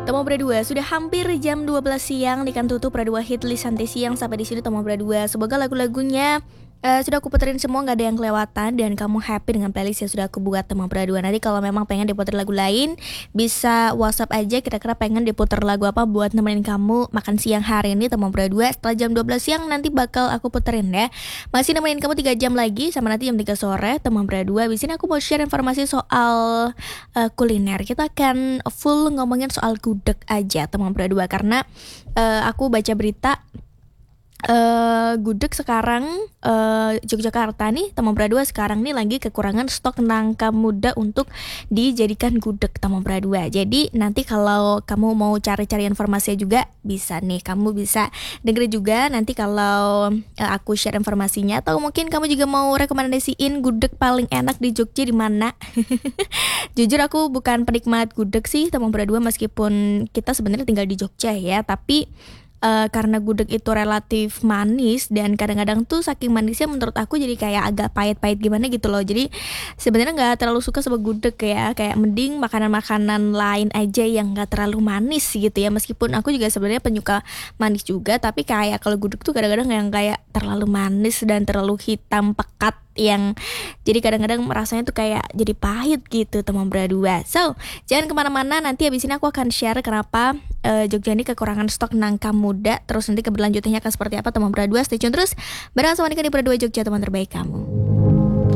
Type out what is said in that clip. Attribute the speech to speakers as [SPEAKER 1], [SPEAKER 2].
[SPEAKER 1] Tomo Berdua, sudah hampir jam 12 siang Nikan tutup Berdua hit list santai siang. Sampai di sini Tomo Berdua. Semoga lagu-lagunya sudah aku puterin semua, nggak ada yang kelewatan dan kamu happy dengan playlist yang sudah aku buat Tomo Berdua. Nanti kalau memang pengen diputer lagu lain, bisa WhatsApp aja kira-kira pengen diputer lagu apa buat nemenin kamu makan siang hari ini Tomo Berdua. Setelah jam 12 siang nanti bakal aku puterin ya. Masih nemenin kamu 3 jam lagi sama nanti jam 3 sore Tomo Berdua. Di sini aku mau share informasi soal kuliner. Kita akan full ngomongin soal gudeg aja Tomo Berdua karena aku baca berita gudeg sekarang Yogyakarta nih Tomo Berdua sekarang nih lagi kekurangan stok nangka muda untuk dijadikan gudeg Tomo Berdua. Jadi nanti kalau kamu mau cari-cari informasinya juga bisa nih, kamu bisa dengerin juga nanti kalau aku share informasinya, atau mungkin kamu juga mau rekomendasiin gudeg paling enak di Jogja di mana. Jujur aku bukan penikmat gudeg sih Tomo Berdua, meskipun kita sebenarnya tinggal di Jogja ya, tapi karena gudeg itu relatif manis dan kadang-kadang tuh saking manisnya menurut aku jadi kayak agak pahit-pahit gimana gitu loh. Jadi sebenarnya nggak terlalu suka sama gudeg ya, kayak mending makanan-makanan lain aja yang nggak terlalu manis gitu ya. Meskipun aku juga sebenarnya penyuka manis juga, tapi kayak kalau gudeg tuh kadang-kadang yang kayak terlalu manis dan terlalu hitam pekat yang jadi kadang-kadang rasanya tuh kayak jadi pahit gitu Tomo Berdua. So jangan kemana-mana, nanti abis ini aku akan share kenapa Jogja ini kekurangan stok nangka muda. Terus nanti keberlanjutannya akan seperti apa Tomo Berdua. Stay tune terus bareng sama Nika di Berdua Jogja, teman terbaik kamu.